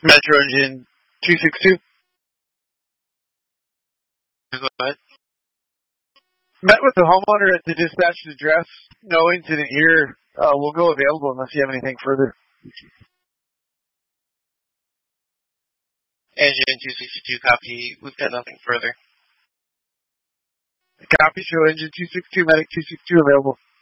Metro Engine 262. Go ahead. Met with the homeowner at the dispatched address. No incident here. We'll go available unless you have anything further. Engine 262 copy. We've got nothing further. Copy, show engine 262, medic 262 available.